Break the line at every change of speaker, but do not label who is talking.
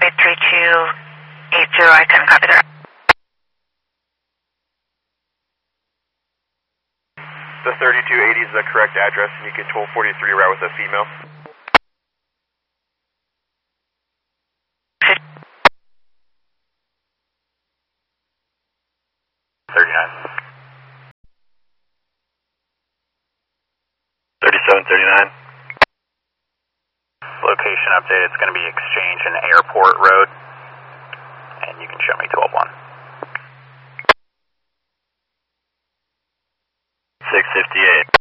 3280, I couldn't copy that.
The 3280 is the correct address, and you can 1243 route with a female.
Location update, it's going to be Exchange and Airport Road, and you can show me 12-1.
658.